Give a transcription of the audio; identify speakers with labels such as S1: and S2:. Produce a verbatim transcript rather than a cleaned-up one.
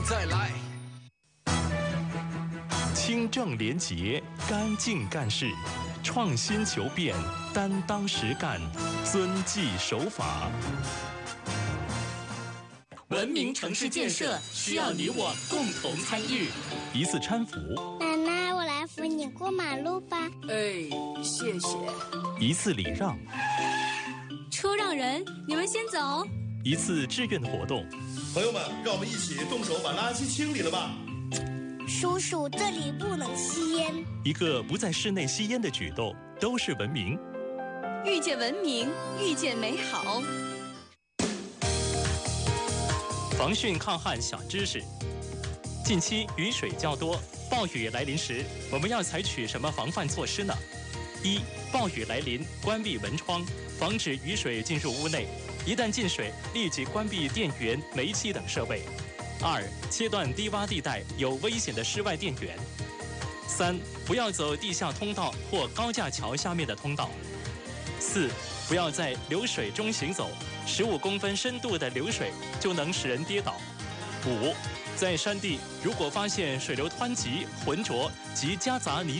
S1: 再来。
S2: 清正廉洁，干净干事，创新求变，担当实干，遵纪守法。
S3: 文明城市建设需要你我共同参与。
S2: 一次搀扶，
S4: 奶奶，我来扶你过马路吧。
S5: 哎，谢谢。
S2: 一次礼让，
S6: 车让人，你们先走。
S2: 一次志愿活动，
S7: 朋友们，让我们一起动手把垃圾清理了吧。
S4: 叔叔，这里不能吸烟。
S2: 一个不在室内吸烟的举动，都是文明。
S6: 遇见文明，遇见美好。
S2: 防汛抗旱小知识：近期雨水较多，暴雨来临时，我们要采取什么防范措施呢？一、暴雨来临，关闭门窗，防止雨水进入屋内。一旦进水，立即关闭电源、煤气等设备。二、切断低洼地带有危险的室外电源。三、不要走地下通道或高架桥下面的通道。四、不要在流水中行走，十五公分深度的流水就能使人跌倒。五、在山地如果发现水流湍急、浑浊及夹杂泥